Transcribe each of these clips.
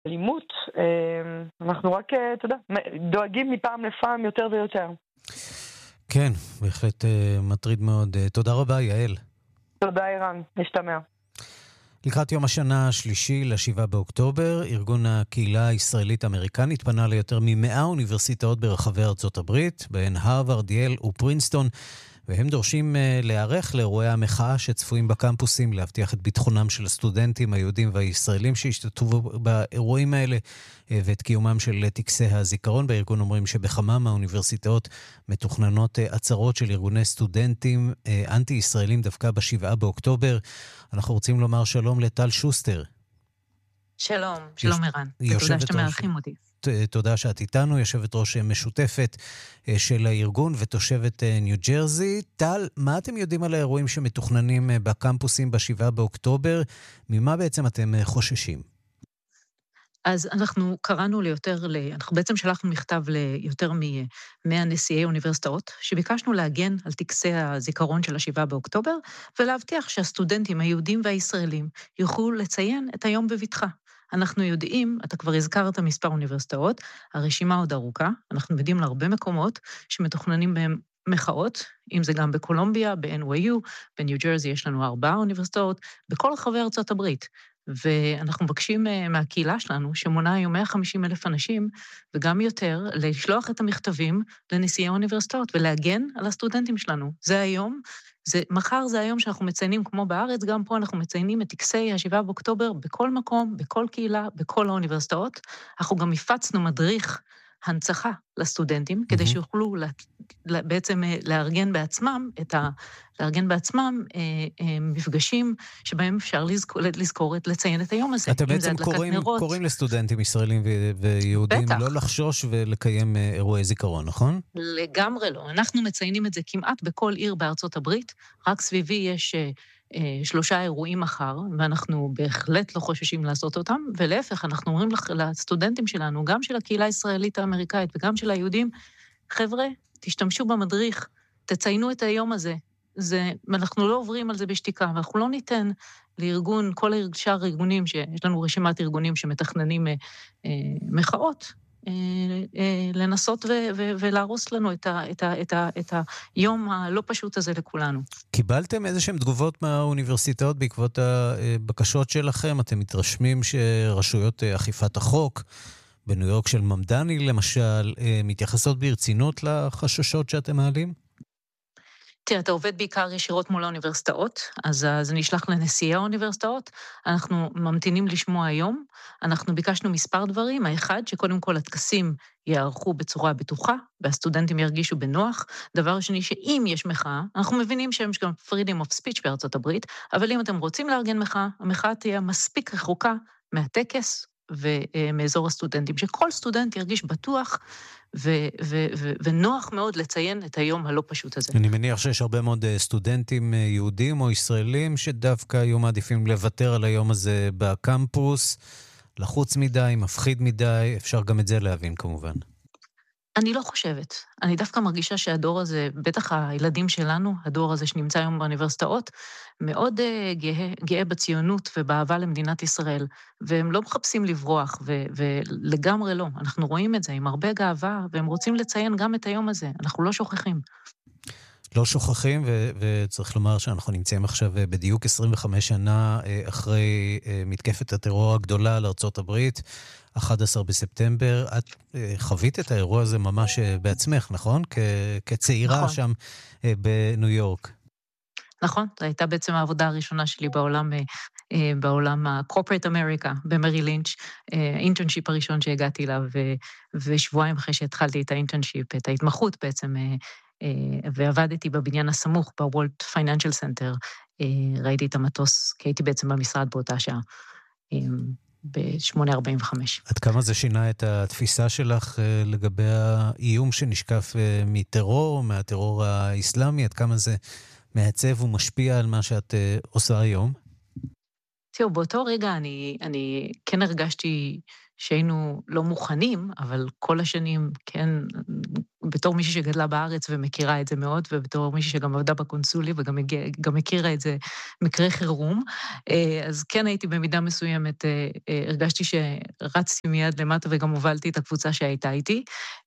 אלימות, אנחנו רק, אתה יודע, דואגים מפעם לפעם יותר ויותר. כן, בהחלט מטריד מאוד. תודה רבה, יעל. תודה, אירן. נשתמע. לקראת יום השנה השלישי ל7 באוקטובר, ארגון הקהילה הישראלית-אמריקנית פנה ליותר מ100 אוניברסיטאות ברחבי ארצות הברית, בהן הרווארד, ייל ופרינסטון, והם דורשים להיערך לאירועי המחאה שצפויים בקמפוסים, להבטיח את ביטחונם של הסטודנטים היהודים והישראלים שהשתתפו באירועים האלה, ואת קיומם של טקסי הזיכרון. בארגון אומרים שבכמה מהאוניברסיטאות מתוכננות עצרות של ארגוני סטודנטים אנטי-ישראלים דווקא ב7 באוקטובר. אנחנו רוצים לומר שלום לטל שוסטר. שלום, שלום ערן. ותודה שאתם מארחים אותי. תודה שאת איתנו, יושבת ראש משותפת של הארגון ותושבת ניו ג'רזי. טל, מה אתם יודעים על האירועים שמתוכננים בקמפוסים ב7 באוקטובר? ממה בעצם אתם חוששים? אז אנחנו קראנו אנחנו בעצם שלחנו מכתב ליותר מ100 נשיאי אוניברסיטאות, שביקשנו להגן על טקסי הזיכרון של ה7 באוקטובר, ולהבטיח שהסטודנטים היהודים והישראלים יוכלו לציין את היום בבטחה. אנחנו יודעים, אתה כבר הזכרת מספר אוניברסיטאות, הרשימה עוד ארוכה, אנחנו יודעים להרבה מקומות שמתוכננים בהם מחאות, אם זה גם בקולומביה, ב-NYU, בניו ג'רזי יש לנו 4 אוניברסיטאות, בכל רחבי ארצות הברית. ואנחנו מבקשים מהקהילה שלנו, שמונה היום 150,000 אנשים, וגם יותר, לשלוח את המכתבים לנשיאי האוניברסיטאות, ולהגן על הסטודנטים שלנו. זה היום, מחר זה היום שאנחנו מציינים, כמו בארץ, גם פה אנחנו מציינים את טקסי ה7 באוקטובר, בכל מקום, בכל קהילה, בכל האוניברסיטאות. אנחנו גם הפצנו מדריך הנצחה לסטודנטים, כדי שיוכלו בעצם לארגן בעצמם מפגשים שבהם אפשר לזכור לציין את היום הזה. אתם בעצם קוראים לסטודנטים ישראלים ויהודים לא לחשוש ולקיים אירועי זיכרון, נכון? לגמרי לא. אנחנו מציינים את זה כמעט בכל עיר בארצות הברית, רק סביבי יש 3 אירועים מחר, ואנחנו בהחלט לא חוששים לעשות אותם, ולהפך, אנחנו אומרים לסטודנטים שלנו, גם של הקהילה הישראלית האמריקאית וגם של היהודים, חבר'ה, תשתמשו במדריך, תציינו את היום הזה. אנחנו לא עוברים על זה בשתיקה, ואנחנו לא ניתן לארגון, כל שאר הארגונים, שיש לנו רשימת ארגונים שמתכננים מחאות, לנסות ולהרוס לנו את היום הלא פשוט הזה לכולנו. קיבלתם איזשהם תגובות מהאוניברסיטאות בעקבות הבקשות שלכם? אתם מתרשמים שרשויות אכיפת החוק בניו יורק של ממדני למשל מתייחסות ברצינות לחששות שאתם מעלים? תראה, אתה עובד בעיקר ישירות מול האוניברסיטאות, אז זה נשלח לנשיאי האוניברסיטאות, אנחנו ממתינים לשמוע היום, אנחנו ביקשנו מספר דברים, האחד שקודם כל הטקסים יערכו בצורה בטוחה, והסטודנטים ירגישו בנוח, דבר שני שאם יש מחאה, אנחנו מבינים שיש גם freedom of speech בארצות הברית, אבל אם אתם רוצים לארגן מחאה, המחאה תהיה מספיק רחוקה מהטקס ומאזור הסטודנטים, שכל סטודנט ירגיש בטוח ונוח מאוד לציין את היום הלא פשוט הזה. אני מניח שיש הרבה מאוד סטודנטים יהודים או ישראלים שדווקא היו מעדיפים לוותר על היום הזה בקמפוס, לחוץ מדי, מפחיד מדי, אפשר גם את זה להבין כמובן. אני לא חושבת. אני דווקא מרגישה שהדור הזה, בטח הילדים שלנו, הדור הזה שנמצא היום באוניברסיטאות, מאוד גאה בציונות ובאהבה למדינת ישראל, והם לא מחפשים לברוח, ולגמרי לא. אנחנו רואים את זה עם הרבה גאווה, והם רוצים לציין גם את היום הזה. אנחנו לא שוכחים. לא שוכחים, וצריך לומר שאנחנו נמצאים עכשיו בדיוק 25 שנה אחרי מתקפת הטרור הגדולה לארצות הברית, 11 בספטמבר. את חווית את האירוע הזה ממש בעצמך, נכון? כצעירה נכון. שם בניו יורק. נכון, זו הייתה בעצם העבודה הראשונה שלי בעולם ה-Corporate America, במרי לינץ', האינטרנשיפ הראשון שהגעתי אליו, ושבועיים אחרי שהתחלתי את האינטרנשיפ, את ההתמחות בעצם, ועבדתי בבניין הסמוך, ב-World Financial Center, ראיתי את המטוס, כי הייתי בעצם במשרד באותה שעה, ב-8:45. עד כמה זה שינה את התפיסה שלך לגבי האיום שנשקף מטרור, מהטרור האסלאמי, עד כמה זה מעצב ומשפיע על מה שאת עושה היום? תראו, באותו רגע אני כן הרגשתי שהיינו לא מוכנים, אבל כל השנים, כן, בתור מישהי שגדלה בארץ ומכירה את זה מאוד, ובתור מישהי שגם עבדה בקונסוליה וגם גם מכירה את זה מקרה חירום, אז כן הייתי במידה מסוימת, הרגשתי שרצתי מיד למטה וגם הובלתי את הקבוצה שהייתה איתי,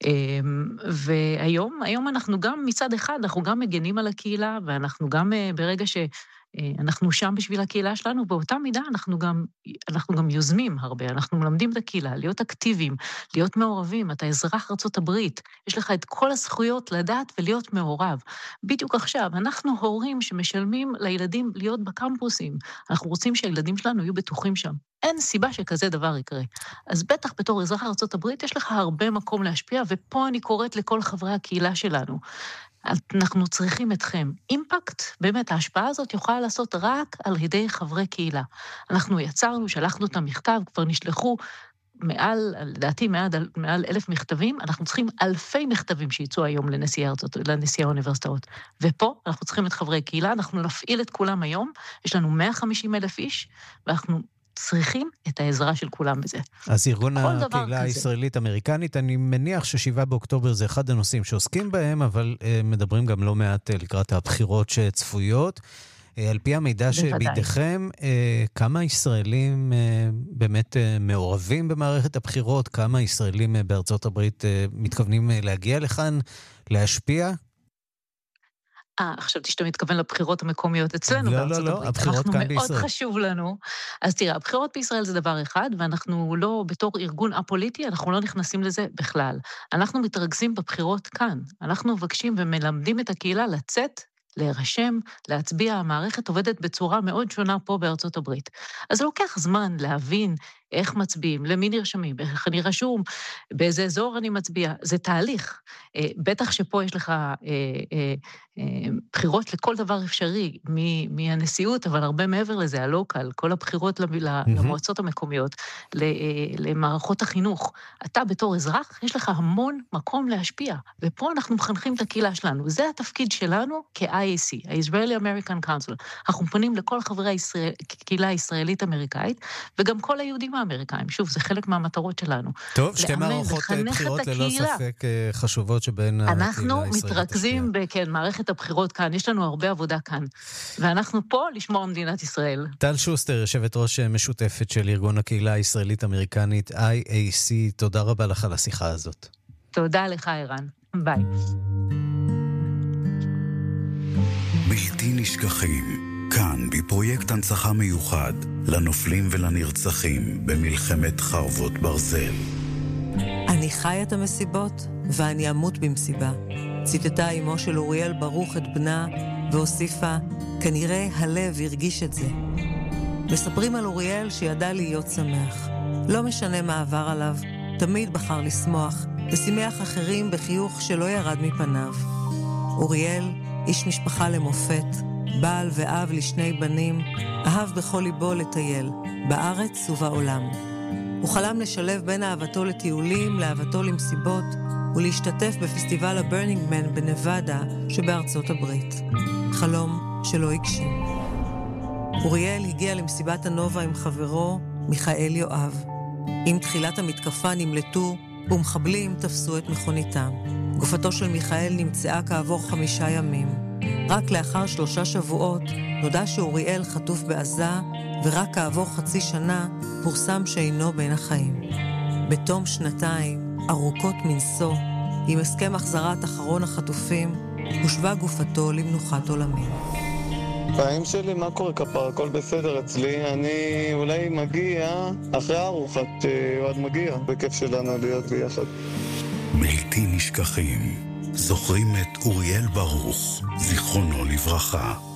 והיום אנחנו גם מצד אחד, אנחנו גם מגנים על הקהילה, ואנחנו גם ברגע אנחנו שם בשביל הקהילה שלנו, באותה מידה אנחנו גם יוזמים הרבה, אנחנו מלמדים את הקהילה, להיות אקטיביים, להיות מעורבים, אתה אזרח ארצות הברית, יש לך את כל הזכויות לדעת ולהיות מעורב. בדיוק עכשיו, אנחנו הורים שמשלמים לילדים להיות בקמפוסים, אנחנו רוצים שהילדים שלנו יהיו בטוחים שם. אין סיבה שכזה דבר יקרה. אז בטח בתור אזרח ארצות הברית יש לך הרבה מקום להשפיע, ופה אני קוראת לכל חברי הקהילה שלנו. אנחנו צריכים אתכם. אימפקט, באמת, ההשפעה הזאת יכולה לעשות רק על ידי חברי קהילה. אנחנו יצרנו, שלחנו את המכתב, כבר נשלחו לדעתי מעל 1,000 מכתבים, אנחנו צריכים אלפי מכתבים שיצאו היום לנשיאי האוניברסיטאות. ופה אנחנו צריכים את חברי קהילה, אנחנו נפעיל את כולם היום, יש לנו 150,000 איש, ואנחנו צריכים את העזרה של כולם בזה. אז ארגון הקהילה הישראלית-אמריקנית, אני מניח ש7 באוקטובר זה אחד הנושאים שעוסקים בהם, אבל מדברים גם לא מעט לקראת הבחירות שצפויות. על פי המידע שבידיכם, כמה ישראלים באמת מעורבים במערכת הבחירות, כמה ישראלים בארצות הברית מתכוונים להגיע לכאן, להשפיע? חשבתי שאתה מתכוון לבחירות המקומיות אצלנו בארצות הברית. לא, הבחירות כאן בישראל. מאוד חשוב לנו. אז תראה, הבחירות בישראל זה דבר אחד, ואנחנו לא, בתור ארגון אפוליטי, אנחנו לא נכנסים לזה בכלל. אנחנו מתרכזים בבחירות כאן. אנחנו מבקשים ומלמדים את הקהילה לצאת, להירשם, להצביע. המערכת עובדת בצורה מאוד שונה פה בארצות הברית. אז זה לוקח זמן להבין איך מצביעים, למי נרשמים, איך אני רשום, באיזה אזור אני מצביע. זה תהליך. בטח שפה יש לך בחירות לכל דבר אפשרי מהנשיאות, אבל הרבה מעבר לזה, הלוקל, כל הבחירות למועצות המקומיות, למערכות החינוך. אתה בתור אזרח, יש לך המון מקום להשפיע, ופה אנחנו מחנכים את הקהילה שלנו. זה התפקיד שלנו כ-IAC, ה-Israeli American Council. אנחנו פונים לכל חברי הקהילה הישראלית-אמריקאית, וגם כל היהודים האמריקאים. שוב, זה חלק מהמטרות שלנו. טוב, שתי מערכות בחירות ללא ספק חשובות שבין הקהילה הישראלית. אנחנו מתרכזים מערכת הבחירות כאן, יש לנו הרבה עבודה כאן. ואנחנו פה לשמור מדינת ישראל. טל שוסטר, יושבת ראש משותפת של ארגון הקהילה הישראלית-אמריקנית IAC, תודה רבה לך על השיחה הזאת. תודה לך, ערן. ביי. בלתי נשכחים. כאן בפרויקט הנצחה מיוחד לנופלים ולנרצחים במלחמת חרבות ברזל. אני חי את המסיבות ואני אמות במסיבה. ציטטה אמו של אוריאל ברוך את בנה והוסיפה, כנראה הלב הרגיש את זה. מספרים על אוריאל שידע להיות שמח. לא משנה מה עבר עליו, תמיד בחר לשמוח ושימח אחרים בחיוך שלא ירד מפניו. אוריאל, איש משפחה למופת, בעל ואב לשני בנים, אהב בכל ליבו לטייל, בארץ ובעולם. הוא חלם לשלב בין אהבתו לטיולים, לאהבתו למסיבות, ולהשתתף בפסטיבל הברנינג מן בנבדה שבארצות הברית. חלום שלא הגשים. אוריאל הגיע למסיבת הנובה עם חברו, מיכאל יואב. עם תחילת המתקפה נמלטו, ומחבלים תפסו את מכוניתם. גופתו של מיכאל נמצאה כעבור 5 ימים. רק לאחר 3 שבועות נודע שאוריאל חטוף בעזה, ורק כעבור 0.5 שנה פורסם שאינו בין החיים. בתום 2 ארוכות מנשוא, עם הסכם החזרת אחרון החטופים, הושבה גופתו למנוחת עולמים. בחיים שלי, מה קורה כפר? הכל בסדר אצלי. אני אולי מגיע אחרי הארוחת שעוד מגיע. בכיף שלנו להיות ביחד. בלתי נשכחים. זוכרים את אוריאל ברוך, זיכרונו לברכה.